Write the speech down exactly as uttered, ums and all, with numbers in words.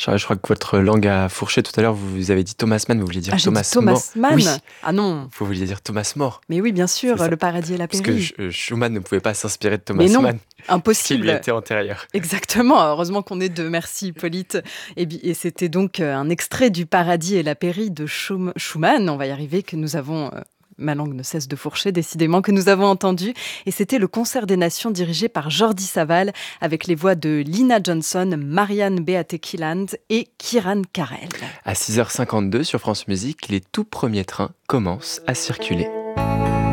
Je, je crois que votre langue a fourché tout à l'heure. Vous, vous avez dit Thomas Mann, vous vouliez dire Ah, j'ai Thomas dit Thomas More. Mann. Oui, Ah non. vous vouliez dire Thomas More. Mais oui, bien sûr, C'est ça. Le paradis et la Parce que pérille. Sch- Schumann ne pouvait pas s'inspirer de Mais Thomas non, Mann, puisqu'il lui impossible. était antérieur. Exactement, heureusement qu'on est deux, merci Hippolyte. Et, bi- et c'était donc euh, un extrait du Paradis et la pérille de Schum- Schumann, on va y arriver, que nous avons, euh, ma langue ne cesse de fourcher décidément, que nous avons entendu. Et c'était le concert des nations dirigé par Jordi Savall, avec les voix de Lina Johnson, Marianne Beate Kielland et Kiran Karel. À six heures cinquante-deux sur France Musique, les tout premiers trains commencent à circuler.